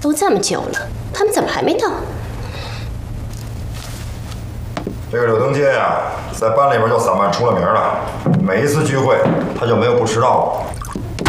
都这么久了，他们怎么还没到？ 这个柳登阶呀，在班里边就散漫出了名了。每一次聚会，他就没有不迟到过。